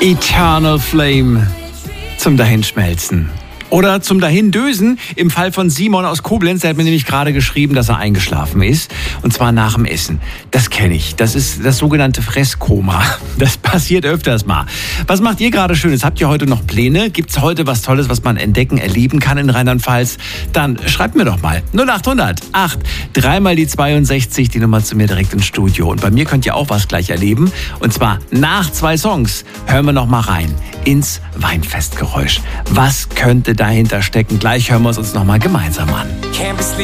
Eternal Flame zum Dahinschmelzen. Oder zum Dahindösen im Fall von Simon aus Koblenz. Der hat mir nämlich gerade geschrieben, dass er eingeschlafen ist. Und zwar nach dem Essen. Das kenne ich. Das ist das sogenannte Fresskoma. Das passiert öfters mal. Was macht ihr gerade Schönes? Habt ihr heute noch Pläne? Gibt's heute was Tolles, was man entdecken, erleben kann in Rheinland-Pfalz? Dann schreibt mir doch mal. 0800 8 3 mal die 62, die Nummer zu mir direkt ins Studio. Und bei mir könnt ihr auch was gleich erleben. Und zwar nach 2 Songs hören wir noch mal rein ins Weinfestgeräusch. Was könnte dahinter stecken? Gleich hören wir es uns noch mal gemeinsam an.